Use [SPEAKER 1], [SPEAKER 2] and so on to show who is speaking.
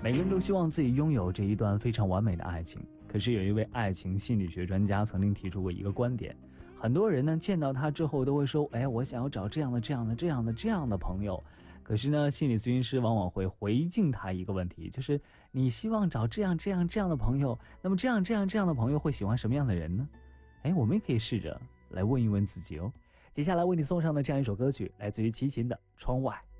[SPEAKER 1] 每个人都希望自己拥有这一段非常完美的爱情，可是有一位爱情心理学专家曾经提出过一个观点，很多人呢见到他之后都会说，我想要找这样的朋友。可是呢，心理咨询师往往会回敬他一个问题，就是你希望找这样的朋友，那么这样的朋友会喜欢什么样的人呢？我们也可以试着来问一问自己哦。接下来为你送上的这样一首歌曲，来自于齐秦的《窗外》。